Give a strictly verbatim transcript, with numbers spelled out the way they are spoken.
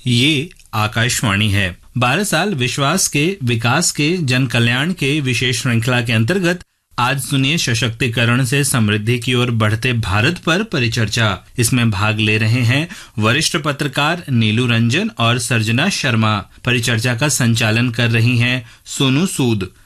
ये आकाशवाणी है। बारह साल विश्वास के विकास के जन कल्याण के विशेष श्रृंखला के अंतर्गत आज सुनिए सशक्तिकरण से समृद्धि की ओर बढ़ते भारत पर परिचर्चा। इसमें भाग ले रहे हैं वरिष्ठ पत्रकार नीलू रंजन और सर्जना शर्मा। परिचर्चा का संचालन कर रही हैं सोनू सूद।